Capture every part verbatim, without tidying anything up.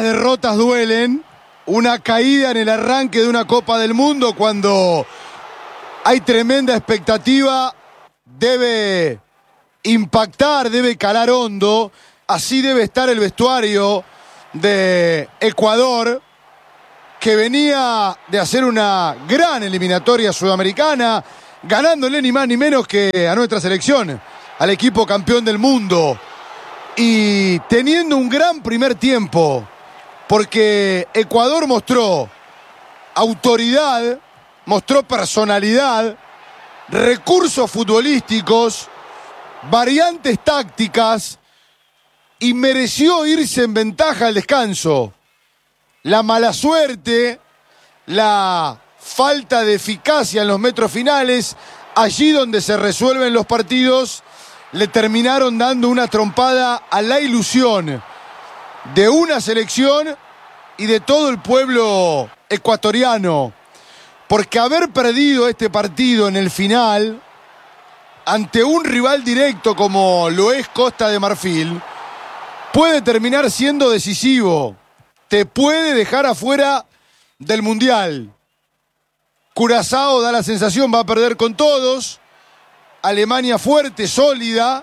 derrotas duelen, una caída en el arranque de una Copa del Mundo cuando hay tremenda expectativa, debe impactar, debe calar hondo, así debe estar el vestuario de Ecuador, que venía de hacer una gran eliminatoria sudamericana, ganándole ni más ni menos que a nuestra selección, al equipo campeón del mundo, y teniendo un gran primer tiempo, porque Ecuador mostró autoridad, mostró personalidad, recursos futbolísticos, variantes tácticas, y mereció irse en ventaja al descanso. La mala suerte, la falta de eficacia en los metros finales, allí donde se resuelven los partidos, le terminaron dando una trompada a la ilusión de una selección y de todo el pueblo ecuatoriano. Porque haber perdido este partido en el final, ante un rival directo como lo es Costa de Marfil, puede terminar siendo decisivo. Te puede dejar afuera del Mundial. Curazao, da la sensación, va a perder con todos. Alemania fuerte, sólida.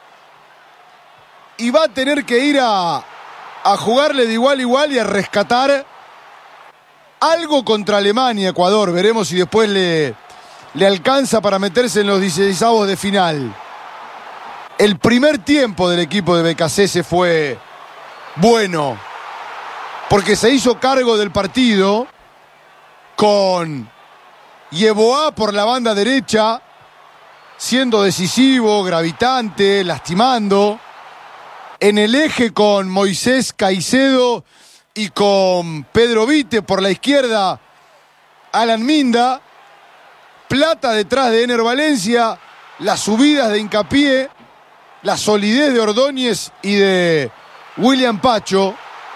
Y va a tener que ir a, a jugarle de igual a igual y a rescatar algo contra Alemania, Ecuador. Veremos si después le, le alcanza para meterse en los dieciseisavos de final. El primer tiempo del equipo de B K C S fue bueno, porque se hizo cargo del partido con Yeboah por la banda derecha, siendo decisivo, gravitante, lastimando. En el eje con Moisés Caicedo y con Pedro Vite por la izquierda, Alan Minda. Plata detrás de Ener Valencia, las subidas de Hincapié, la solidez de Ordóñez y de William Pacho.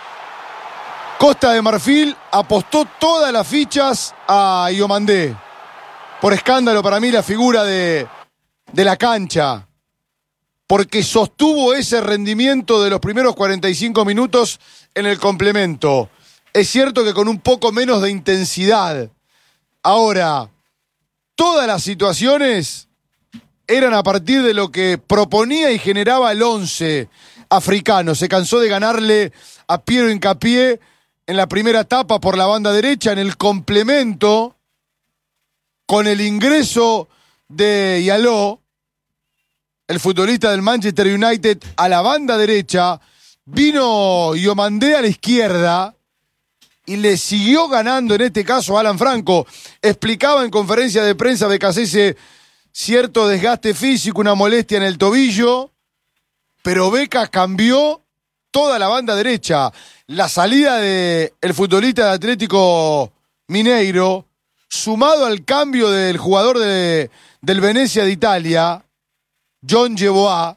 Costa de Marfil apostó todas las fichas a Iomandé. Por escándalo para mí la figura de, de la cancha. Porque sostuvo ese rendimiento de los primeros cuarenta y cinco minutos en el complemento. Es cierto que con un poco menos de intensidad. Ahora, todas las situaciones eran a partir de lo que proponía y generaba el once africano. Se cansó de ganarle a Piero Hincapié en la primera etapa por la banda derecha, en el complemento, con el ingreso de Yaló, el futbolista del Manchester United, a la banda derecha, vino Iomandé a la izquierda y le siguió ganando, en este caso, a Alan Franco. Explicaba en conferencia de prensa B K C S cierto desgaste físico, una molestia en el tobillo, pero Beca cambió toda la banda derecha. La salida del futbolista de Atlético Mineiro, sumado al cambio del jugador de, del Venezia de Italia, John Yeboah,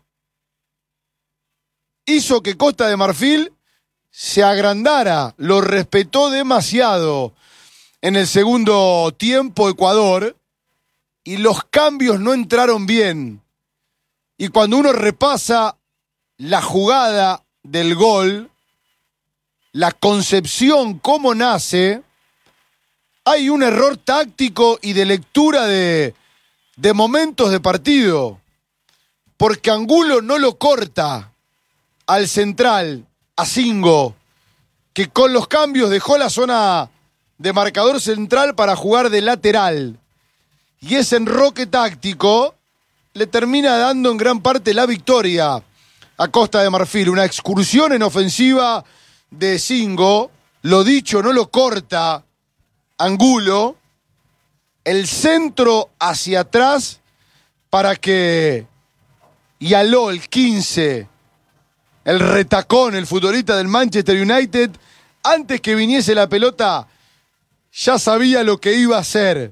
hizo que Costa de Marfil se agrandara, lo respetó demasiado en el segundo tiempo Ecuador, y los cambios no entraron bien. Y cuando uno repasa la jugada del gol, la concepción, cómo nace, hay un error táctico y de lectura de, de momentos de partido. Porque Angulo no lo corta al central, a Singo, que con los cambios dejó la zona de marcador central para jugar de lateral. Y ese enroque táctico le termina dando en gran parte la victoria a Costa de Marfil. Una excursión en ofensiva de Singo, lo dicho, no lo corta Angulo, el centro hacia atrás para que Yaló, el quince, el retacón, el futbolista del Manchester United, antes que viniese la pelota, ya sabía lo que iba a hacer.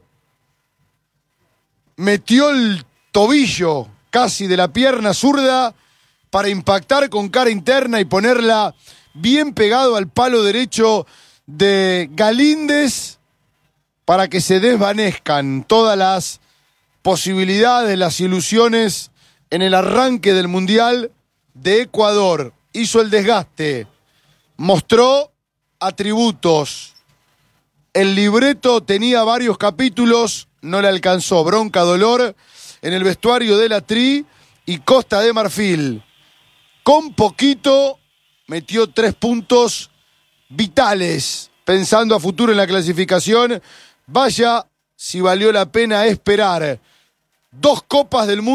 Metió el tobillo casi de la pierna zurda para impactar con cara interna y ponerla bien pegado al palo derecho de Galíndez para que se desvanezcan todas las posibilidades, las ilusiones en el arranque del Mundial de Ecuador. Hizo el desgaste, mostró atributos. El libreto tenía varios capítulos, no le alcanzó. Bronca, dolor en el vestuario de la Tri y Costa de Marfil. Con poquito metió tres puntos vitales, pensando a futuro en la clasificación. Vaya si valió la pena esperar. Dos copas del mundo.